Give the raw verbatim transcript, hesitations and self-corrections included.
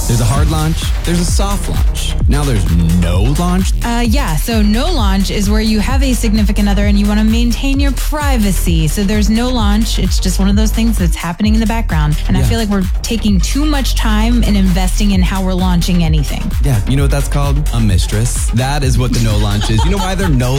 There's a hard launch, there's a soft launch. Now there's no launch. Uh, yeah, so no launch is where you have a significant other and you want to maintain your privacy. So there's no launch. It's just one of those things that's happening in the background. And Yeah. I feel like we're taking too much time and investing in how we're launching anything. Yeah, you know what that's called? A mistress. That is what the no launch is. You know why they're no